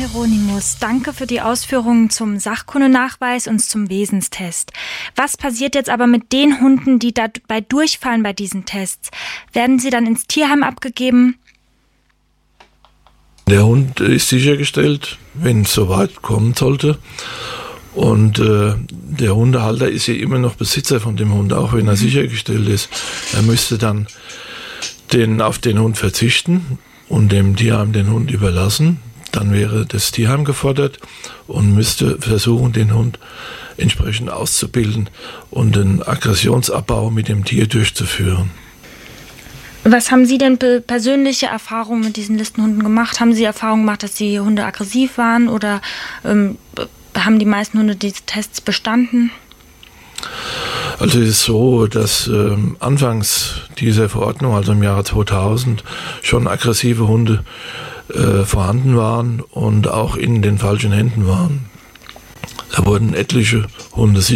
Hieronymus, danke für die Ausführungen zum Sachkundenachweis und zum Wesenstest. Was passiert jetzt aber mit den Hunden, die dabei durchfallen bei diesen Tests? Werden sie dann ins Tierheim abgegeben? Der Hund ist sichergestellt, wenn es soweit kommen sollte. Und der Hundehalter ist ja immer noch Besitzer von dem Hund, auch wenn er sichergestellt ist. Er müsste dann auf den Hund verzichten und dem Tierheim den Hund überlassen. Dann wäre das Tierheim gefordert und müsste versuchen, den Hund entsprechend auszubilden und den Aggressionsabbau mit dem Tier durchzuführen. Was haben Sie denn persönliche Erfahrungen mit diesen Listenhunden gemacht? Haben Sie Erfahrungen gemacht, dass die Hunde aggressiv waren oder haben die meisten Hunde diese Tests bestanden? Also es ist so, dass anfangs dieser Verordnung, also im Jahre 2000, schon aggressive Hunde vorhanden waren und auch in den falschen Händen waren. Da wurden etliche Hunde